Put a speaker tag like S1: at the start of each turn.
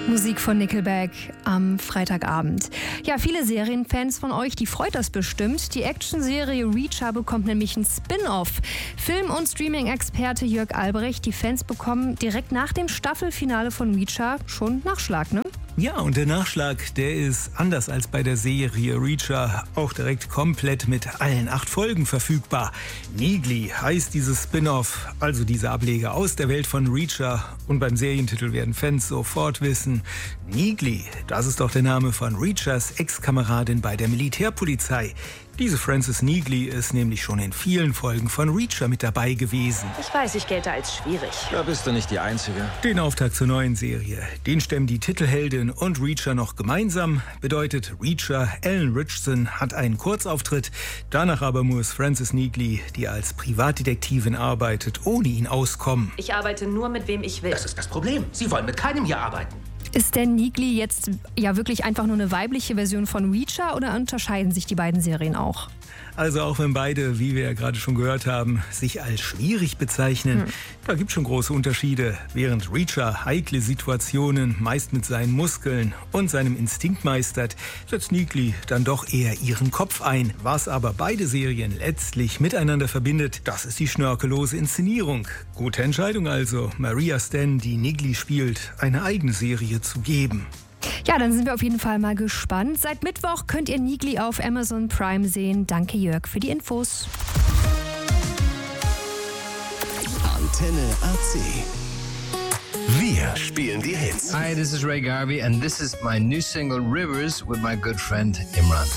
S1: Musik von Nickelback am Freitagabend. Ja, viele Serienfans von euch, die freut das bestimmt. Die Actionserie Reacher bekommt nämlich ein Spin-off. Film- und Streaming-Experte Jörg Albrecht, die Fans bekommen direkt nach dem Staffelfinale von Reacher schon Nachschlag, ne?
S2: Ja, und der Nachschlag, der ist anders als bei der Serie Reacher auch direkt komplett mit allen 8 Folgen verfügbar. Neagly heißt dieses Spin-off, also dieser Ableger aus der Welt von Reacher. Und beim Serientitel werden Fans sofort wissen, Neagly, das ist doch der Name von Reachers Ex-Kameradin bei der Militärpolizei. Diese Frances Neagly ist nämlich schon in vielen Folgen von Reacher mit dabei gewesen.
S3: Ich weiß, ich gelte als schwierig.
S4: Da bist du nicht die Einzige.
S2: Den Auftakt zur neuen Serie, den stemmen die Titelheldin und Reacher noch gemeinsam. Bedeutet, Reacher, Ellen Richardson, hat einen Kurzauftritt. Danach aber muss Frances Neagly, die als Privatdetektivin arbeitet, ohne ihn auskommen.
S3: Ich arbeite nur mit wem ich will.
S5: Das ist das Problem. Sie wollen mit keinem hier arbeiten.
S1: Ist denn Neagly jetzt ja wirklich einfach nur eine weibliche Version von Reacher oder unterscheiden sich die beiden Serien auch?
S2: Also auch wenn beide, wie wir ja gerade schon gehört haben, sich als schwierig bezeichnen, da gibt es schon große Unterschiede. Während Reacher heikle Situationen meist mit seinen Muskeln und seinem Instinkt meistert, setzt Neagly dann doch eher ihren Kopf ein. Was aber beide Serien letztlich miteinander verbindet, das ist die schnörkellose Inszenierung. Gute Entscheidung also, Maria Sten, die Neagly spielt, eine eigene Serie zu geben.
S1: Ja, dann sind wir auf jeden Fall mal gespannt. Seit Mittwoch könnt ihr Neagly auf Amazon Prime sehen. Danke Jörg für die Infos.
S6: Antenne AC. Wir spielen die Hits.
S7: Hi, this is Ray Garvey and this is my new single Rivers with my good friend Imran.